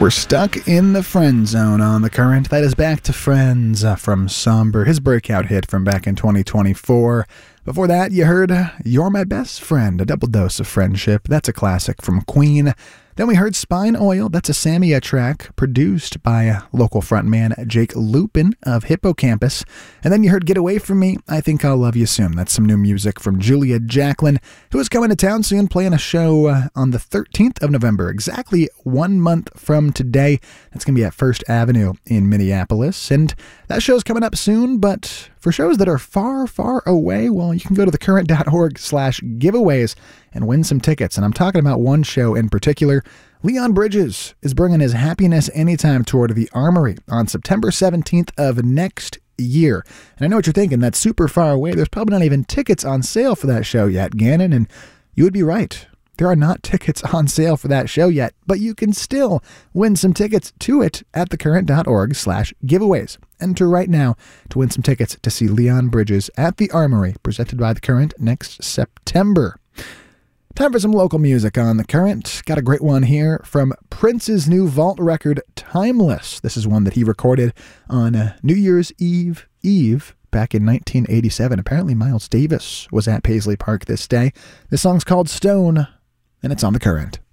We're stuck in the friend zone on The Current. That is Back to Friends from Somber, his breakout hit from back in 2024. Before that, you heard You're My Best Friend, a double dose of friendship. That's a classic from Queen. Then we heard Spine Oil. That's a Samia track produced by local frontman Jake Lupin of Hippocampus. And then you heard Get Away From Me, I Think I'll Love You Soon. That's some new music from Julia Jacklin, who is coming to town soon, playing a show on the 13th of November, exactly 1 month from today. That's going to be at First Avenue in Minneapolis. And that show's coming up soon, but for shows that are far, far away, well, you can go to thecurrent.org/giveaways and win some tickets. And I'm talking about one show in particular. Leon Bridges is bringing his Happiness Anytime tour to the Armory on September 17th of next year. And I know what you're thinking, that's super far away. There's probably not even tickets on sale for that show yet, Gannon, and you would be right. There are not tickets on sale for that show yet, but you can still win some tickets to it at thecurrent.org/giveaways. Enter right now to win some tickets to see Leon Bridges at the Armory, presented by The Current next September. Time for some local music on The Current. Got a great one here from Prince's new vault record, Timeless. This is one that he recorded on New Year's Eve back in 1987. Apparently Miles Davis was at Paisley Park this day. This song's called Stone, and it's on The Current.